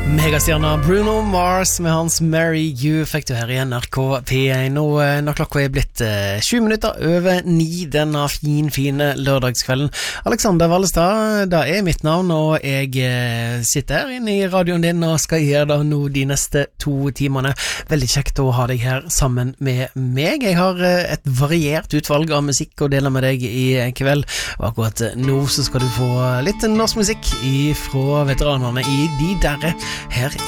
Megastjerna Bruno Mars med hans Marry You fikk du her I NRK P1 når klokka blitt 7 minutter over 9 denne fine lørdagskvelden. Alexander Wallestad, det mitt navn, og jeg sitter her inne I radioen din og skal gjøre det nå de neste 2 timene. Veldig kjekt å ha deg her sammen med meg. Jeg har et variert utvalg av musikk å dele med deg I kveld, og akkurat nå så skal du få litt norsk musikk fra veteranene I de derre. Her